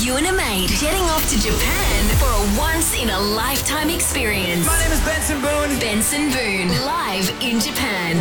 You and a mate jetting off to Japan for a once-in-a-lifetime experience. My name is Benson Boone. Benson Boone, live in Japan.